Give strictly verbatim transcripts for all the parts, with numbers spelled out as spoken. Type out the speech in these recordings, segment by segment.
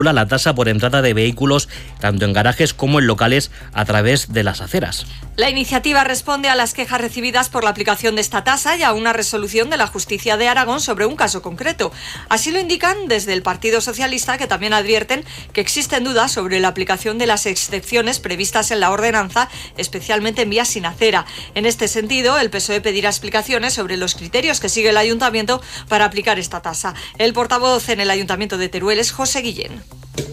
la tasa por entrada de vehículos tanto en garajes como en locales a través de las aceras. La iniciativa responde a las quejas recibidas por la aplicación de esta tasa y a una resolución de la Justicia de Aragón sobre un caso concreto. Así lo indican desde el Partido Socialista, que también advierten que existen dudas sobre la aplicación de las excepciones previstas en la ordenanza, especialmente en vías sin acera. En este sentido, el P S O E pedirá explicaciones sobre los criterios que sigue el Ayuntamiento para aplicar esta tasa. El portavoz en el Ayuntamiento de Teruel es José Guillén.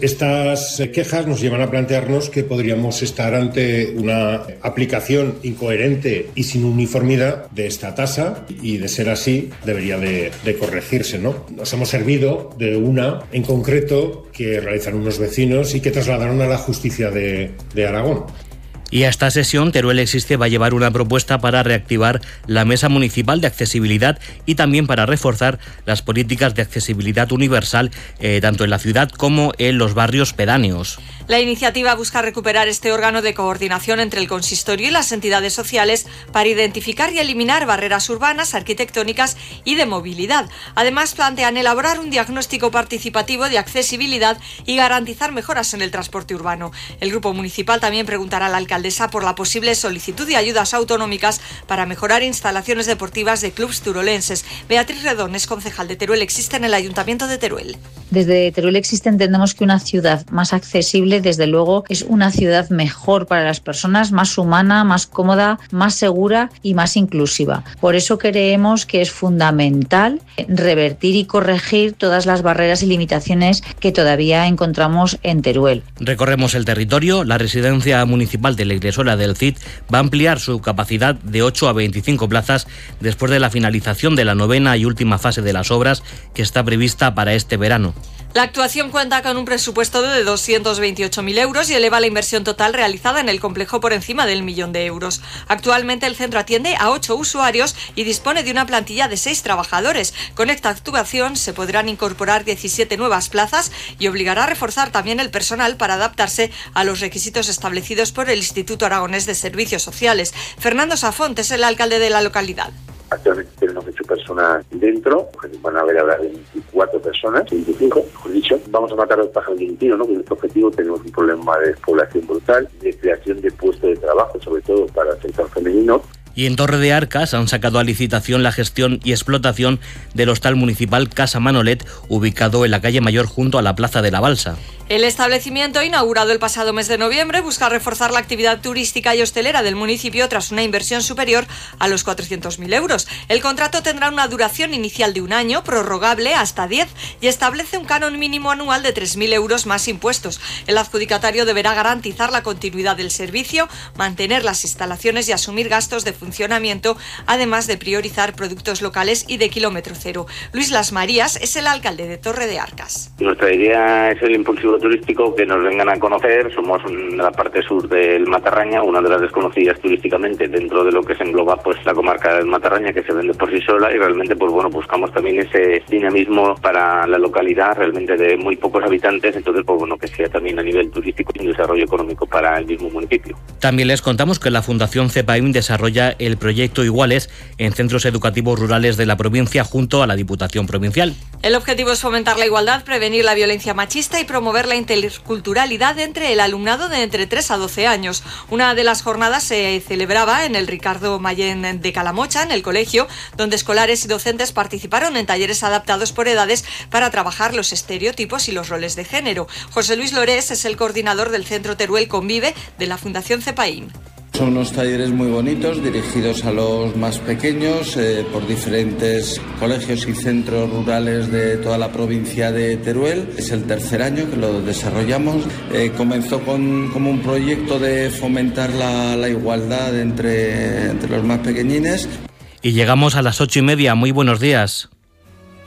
Estas quejas nos llevan a plantearnos que podríamos estar ante una aplicación incoherente y sin uniformidad de esta tasa, y de ser así debería de, de corregirse, ¿no? Nos hemos servido de una en concreto que realizaron unos vecinos y que trasladaron a la Justicia de, de Aragón. Y a esta sesión, Teruel Existe va a llevar una propuesta para reactivar la Mesa Municipal de Accesibilidad y también para reforzar las políticas de accesibilidad universal eh, tanto en la ciudad como en los barrios pedáneos. La iniciativa busca recuperar este órgano de coordinación entre el consistorio y las entidades sociales para identificar y eliminar barreras urbanas, arquitectónicas y de movilidad. Además, plantean elaborar un diagnóstico participativo de accesibilidad y garantizar mejoras en el transporte urbano. El grupo municipal también preguntará al alcalde por la posible solicitud de ayudas autonómicas para mejorar instalaciones deportivas de clubes turolenses. Beatriz Redón es concejal de Teruel Existe en el Ayuntamiento de Teruel. Desde Teruel Existe entendemos que una ciudad más accesible, desde luego, es una ciudad mejor para las personas, más humana, más cómoda, más segura y más inclusiva. Por eso creemos que es fundamental revertir y corregir todas las barreras y limitaciones que todavía encontramos en Teruel. Recorremos el territorio. La residencia municipal de la Iglesola del Cid va a ampliar su capacidad de ocho a veinticinco plazas después de la finalización de la novena y última fase de las obras, que está prevista para este verano. La actuación cuenta con un presupuesto de doscientos veintiocho mil euros y eleva la inversión total realizada en el complejo por encima del millón de euros. Actualmente el centro atiende a ocho usuarios y dispone de una plantilla de seis trabajadores. Con esta actuación se podrán incorporar diecisiete nuevas plazas y obligará a reforzar también el personal para adaptarse a los requisitos establecidos por el Instituto Aragonés de Servicios Sociales. Fernando Safont es el alcalde de la localidad. Actualmente tenemos ocho personas dentro, van a haber ahora veinticuatro personas, veinticinco, mejor dicho. Vamos a matar los pájaros de un tiro, ¿no? Con este objetivo tenemos un problema de despoblación brutal, de creación de puestos de trabajo, sobre todo para el sector femenino. Y en Torre de Arcas han sacado a licitación la gestión y explotación del hostal municipal Casa Manolet, ubicado en la calle Mayor junto a la Plaza de la Balsa. El establecimiento, inaugurado el pasado mes de noviembre, busca reforzar la actividad turística y hostelera del municipio tras una inversión superior a los cuatrocientos mil euros. El contrato tendrá una duración inicial de un año, prorrogable hasta diez, y establece un canon mínimo anual de tres mil euros más impuestos. El adjudicatario deberá garantizar la continuidad del servicio, mantener las instalaciones y asumir gastos de funcionamiento, además de priorizar productos locales y de kilómetro cero. Luis Las Marías es el alcalde de Torre de Arcas. Nuestra idea es el impulsivo turístico, que nos vengan a conocer. Somos la parte sur del Matarraña, una de las desconocidas turísticamente dentro de lo que se engloba pues la comarca del Matarraña, que se vende por sí sola, y realmente pues bueno, buscamos también ese dinamismo para la localidad, realmente de muy pocos habitantes, entonces pues bueno, que sea también a nivel turístico y un desarrollo económico para el mismo municipio. También les contamos que la Fundación CEPAIM desarrolla el proyecto Iguales en centros educativos rurales de la provincia junto a la Diputación Provincial. El objetivo es fomentar la igualdad, prevenir la violencia machista y promover la interculturalidad entre el alumnado de entre tres a doce años. Una de las jornadas se celebraba en el Ricardo Mayén de Calamocha, en el colegio, donde escolares y docentes participaron en talleres adaptados por edades para trabajar los estereotipos y los roles de género. José Luis Lorés es el coordinador del Centro Teruel Convive de la Fundación CEPAIM. Son unos talleres muy bonitos dirigidos a los más pequeños eh, por diferentes colegios y centros rurales de toda la provincia de Teruel. Es el tercer año que lo desarrollamos. Eh, comenzó con, como un proyecto de fomentar la, la igualdad entre, entre los más pequeñines. Y llegamos a las ocho y media. Muy buenos días.